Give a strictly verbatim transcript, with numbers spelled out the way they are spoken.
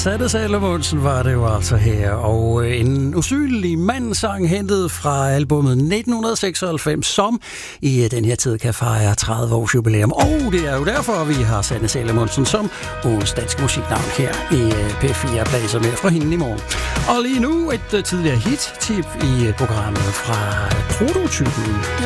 Sanne Salomonsen var det jo altså her, og en usynlig mandsang hentet fra albumet nitten seksoghalvfems, som i den her tid kan fejre tredive års jubilæum. Og det er jo derfor, vi har Sanne Salomonsen som ugens danske musiknavn her i P fire. Blæser mere fra hende i morgen. Og lige nu et tidligere hit-tip i programmet fra Prototypen.